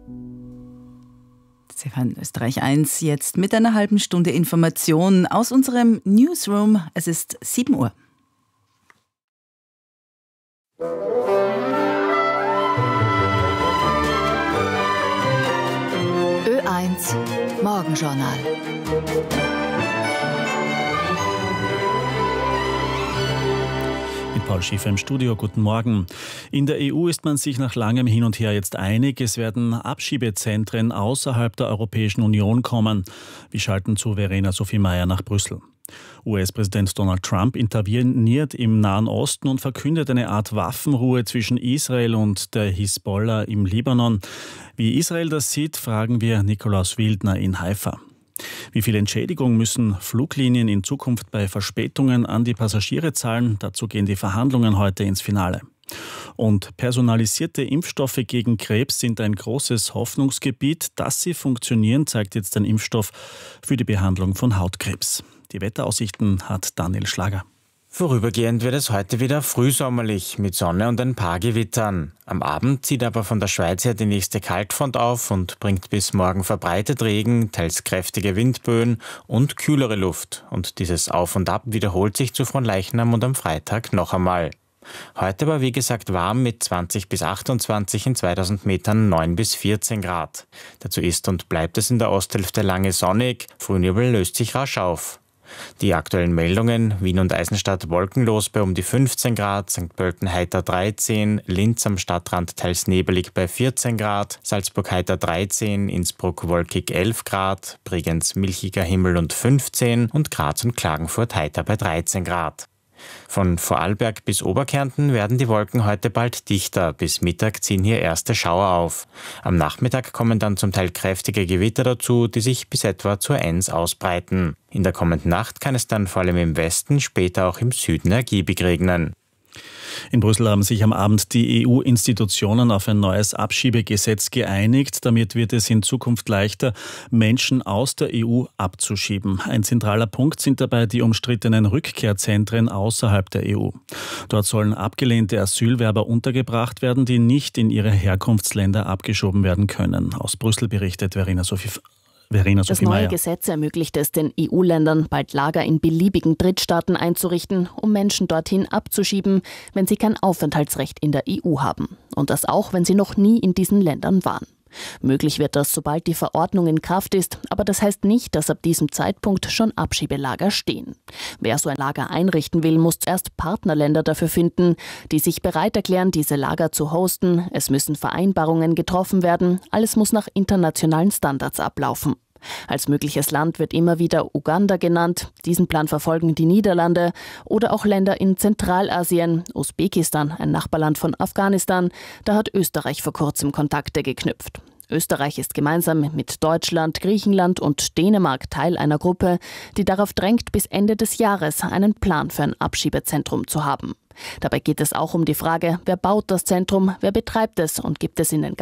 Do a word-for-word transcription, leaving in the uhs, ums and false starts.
Sie hören Österreich eins jetzt mit einer halben Stunde Information aus unserem Newsroom. Es ist sieben Uhr. Ö eins Morgenjournal. Mit Paul Schäfer im Studio, guten Morgen. In der E U ist man sich nach langem Hin und Her jetzt einig, es werden Abschiebezentren außerhalb der Europäischen Union kommen. Wir schalten zu Verena Sophie Mayer nach Brüssel. U S-Präsident Donald Trump interveniert im Nahen Osten und verkündet eine Art Waffenruhe zwischen Israel und der Hisbollah im Libanon. Wie Israel das sieht, fragen wir Nikolaus Wildner in Haifa. Wie viel Entschädigung müssen Fluglinien in Zukunft bei Verspätungen an die Passagiere zahlen? Dazu gehen die Verhandlungen heute ins Finale. Und personalisierte Impfstoffe gegen Krebs sind ein großes Hoffnungsgebiet. Dass sie funktionieren, zeigt jetzt ein Impfstoff für die Behandlung von Hautkrebs. Die Wetteraussichten hat Daniel Schlager. Vorübergehend wird es heute wieder frühsommerlich mit Sonne und ein paar Gewittern. Am Abend zieht aber von der Schweiz her die nächste Kaltfront auf und bringt bis morgen verbreitet Regen, teils kräftige Windböen und kühlere Luft. Und dieses Auf und Ab wiederholt sich zu Fronleichnam und am Freitag noch einmal. Heute war wie gesagt warm mit zwanzig bis achtundzwanzig, in zweitausend Metern neun bis vierzehn Grad. Dazu ist und bleibt es in der Osthälfte lange sonnig, Frühnebel löst sich rasch auf. Die aktuellen Meldungen: Wien und Eisenstadt wolkenlos bei um die fünfzehn Grad, Sankt Pölten heiter dreizehn, Linz am Stadtrand teils nebelig bei vierzehn Grad, Salzburg heiter dreizehn, Innsbruck wolkig elf Grad, Bregenz milchiger Himmel und fünfzehn und Graz und Klagenfurt heiter bei dreizehn Grad. Von Vorarlberg bis Oberkärnten werden die Wolken heute bald dichter. Bis Mittag ziehen hier erste Schauer auf. Am Nachmittag kommen dann zum Teil kräftige Gewitter dazu, die sich bis etwa zur Enns ausbreiten. In der kommenden Nacht kann es dann vor allem im Westen, später auch im Süden ergiebig regnen. In Brüssel haben sich am Abend die E U-Institutionen auf ein neues Abschiebegesetz geeinigt. Damit wird es in Zukunft leichter, Menschen aus der E U abzuschieben. Ein zentraler Punkt sind dabei die umstrittenen Rückkehrzentren außerhalb der E U. Dort sollen abgelehnte Asylwerber untergebracht werden, die nicht in ihre Herkunftsländer abgeschoben werden können. Aus Brüssel berichtet Verena Sophie Das neue Gesetz ermöglicht es den E U-Ländern, bald Lager in beliebigen Drittstaaten einzurichten, um Menschen dorthin abzuschieben, wenn sie kein Aufenthaltsrecht in der E U haben. Und das auch, wenn sie noch nie in diesen Ländern waren. Möglich wird das, sobald die Verordnung in Kraft ist, aber das heißt nicht, dass ab diesem Zeitpunkt schon Abschiebelager stehen. Wer so ein Lager einrichten will, muss zuerst Partnerländer dafür finden, die sich bereit erklären, diese Lager zu hosten. Es müssen Vereinbarungen getroffen werden, alles muss nach internationalen Standards ablaufen. Als mögliches Land wird immer wieder Uganda genannt. Diesen Plan verfolgen die Niederlande oder auch Länder in Zentralasien, Usbekistan, ein Nachbarland von Afghanistan. Da hat Österreich vor kurzem Kontakte geknüpft. Österreich ist gemeinsam mit Deutschland, Griechenland und Dänemark Teil einer Gruppe, die darauf drängt, bis Ende des Jahres einen Plan für ein Abschiebezentrum zu haben. Dabei geht es auch um die Frage, wer baut das Zentrum, wer betreibt es und gibt es in den